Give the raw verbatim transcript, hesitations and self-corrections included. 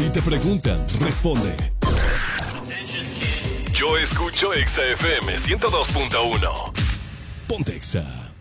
Si te preguntan, responde. Yo escucho Exa F M ciento dos punto uno. Ponte Exa.